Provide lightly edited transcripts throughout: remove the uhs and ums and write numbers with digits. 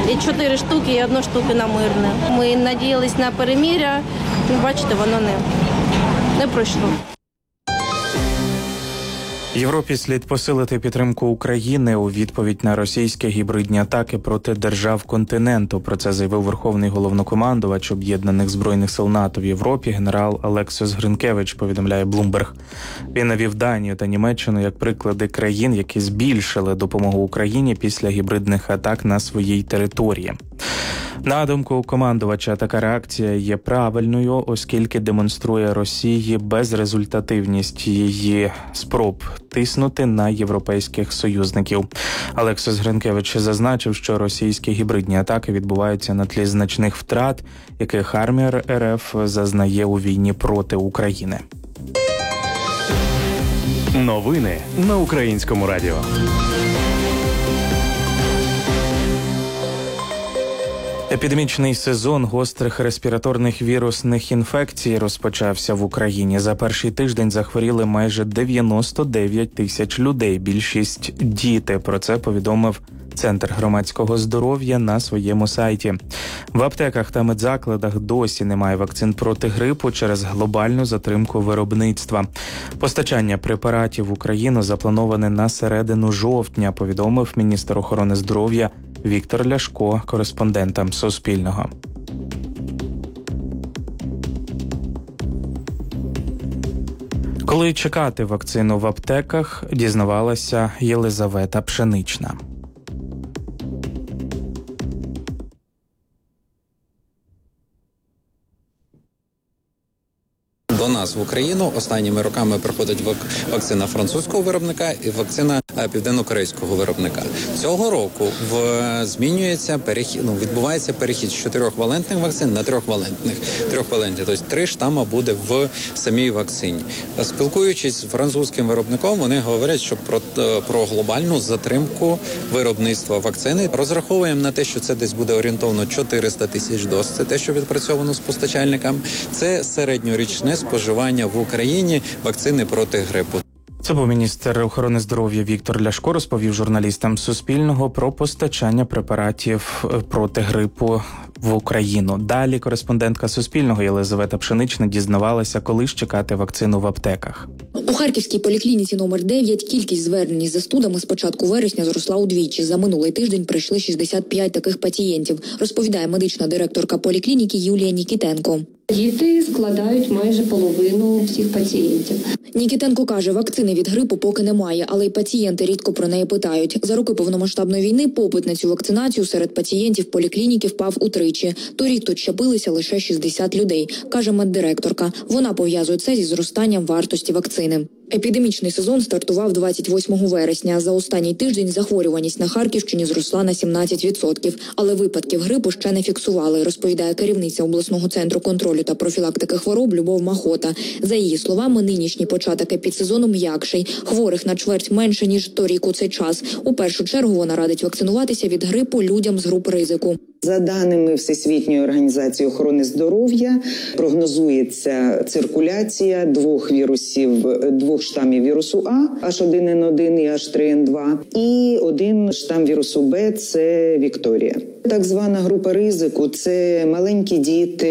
І 4 штуки, і 1 штука на мирне. Ми надіялись на перемир'я, бачите, воно не пройшло. Європі слід посилити підтримку України у відповідь на російські гібридні атаки проти держав континенту. Про це заявив Верховний головнокомандувач Об'єднаних збройних сил НАТО в Європі генерал Олексіс Гринкевич, повідомляє Bloomberg. Він навів Данію та Німеччину як приклади країн, які збільшили допомогу Україні після гібридних атак на своїй території. На думку командувача, така реакція є правильною, оскільки демонструє Росії безрезультативність її спроб тиснути на європейських союзників. Олексіс Гринкевич зазначив, що російські гібридні атаки відбуваються на тлі значних втрат, яких армія РФ зазнає у війні проти України. Новини на Українському радіо. Епідемічний сезон гострих респіраторних вірусних інфекцій розпочався в Україні. За перший тиждень захворіли майже 99 тисяч людей, більшість – діти. Про це повідомив Центр громадського здоров'я на своєму сайті. В аптеках та медзакладах досі немає вакцин проти грипу через глобальну затримку виробництва. Постачання препаратів в Україну заплановане на середину жовтня, повідомив міністр охорони здоров'я Віктор Ляшко кореспондентам Суспільного. Коли чекати вакцину в аптеках, дізнавалася Єлизавета Пшенична. До нас в Україну останніми роками приходить вакцина французького виробника і вакцина південно-корейського виробника. Цього року відбувається перехід з 4-валентних вакцин на 3-валентних. Тобто 3 штама буде в самій вакцині. Спілкуючись з французьким виробником, вони говорять, що про глобальну затримку виробництва вакцини. Розраховуємо на те, що це десь буде орієнтовно 400 тисяч доз. Це те, що відпрацьовано з постачальниками. Це середньорічне споживання в Україні вакцини проти грипу. Це був міністр охорони здоров'я Віктор Ляшко, розповів журналістам Суспільного про постачання препаратів проти грипу в Україну. Далі кореспондентка Суспільного Єлизавета Пшенична дізнавалася, коли ж чекати вакцину в аптеках. У Харківській поліклініці номер 9 кількість звернень із застудами з початку вересня зросла удвічі. За минулий тиждень прийшли 65 таких пацієнтів, розповідає медична директорка поліклініки Юлія Нікітенко. Діти складають майже половину всіх пацієнтів. Нікітенко каже, вакцини від грипу поки немає, але й пацієнти рідко про неї питають. За роки повномасштабної війни попит на цю вакцинацію серед пацієнтів поліклініки впав утричі. Торік тут щепилися лише 60 людей, каже меддиректорка. Вона пов'язує це зі зростанням вартості вакцини. Епідемічний сезон стартував 28 вересня. За останній тиждень захворюваність на Харківщині зросла на 17%. Але випадків грипу ще не фіксували, розповідає керівниця обласного центру контролю та профілактики хвороб Любов Махота. За її словами, нинішній початок епідсезону м'якший. Хворих на чверть менше, ніж торік у цей час. У першу чергу вона радить вакцинуватися від грипу людям з груп ризику. За даними Всесвітньої організації охорони здоров'я, прогнозується циркуляція 2 штамів вірусу А, H1N1 і H3N2, і 1 штам вірусу Б – це Вікторія. Так звана група ризику – це маленькі діти,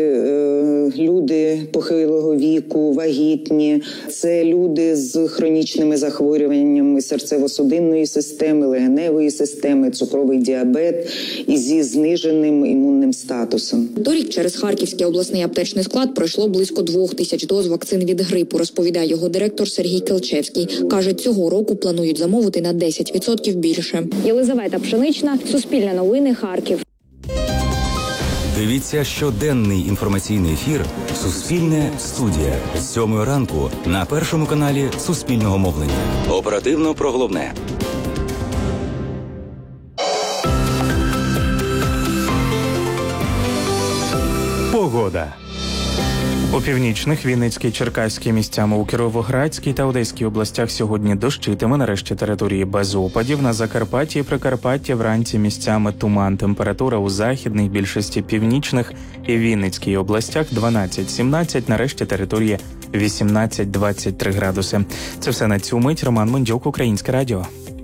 люди похилого віку, вагітні, це люди з хронічними захворюваннями серцево-судинної системи, легеневої системи, цукровий діабет і зі зниженим імунним статусом. Торік через Харківський обласний аптечний склад пройшло близько 2000 доз вакцин від грипу, розповідає його директор Сергій Келчевський. Каже, цього року планують замовити на 10% більше. Єлизавета Пшенична, Суспільне новини, Харків. Дивіться щоденний інформаційний ефір «Суспільне студія» з 7 ранку на першому каналі Суспільного мовлення. Оперативно про головне. Погода. У північних, Вінницькій, Черкаській місцями, у Кіровоградській та Одеській областях сьогодні дощитиме, нарешті території без опадів. На Закарпатті і Прикарпатті вранці місцями туман. Температура у західних, більшості північних і Вінницькій областях 12-17, нарешті території 18-23 градуси. Це все на цю мить. Роман Мендюк, Українське радіо.